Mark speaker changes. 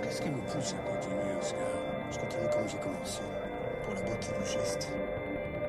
Speaker 1: Qu'est-ce qui vous pousse à continuer, Oscar?
Speaker 2: Je continue comme j'ai commencé, pour la beauté du geste.